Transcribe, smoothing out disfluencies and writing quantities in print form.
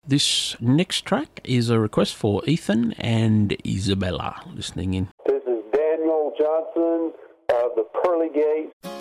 This next track is a request for Ethan and Isabella listening in. This is Daniel Johnson of the Pearly Gates.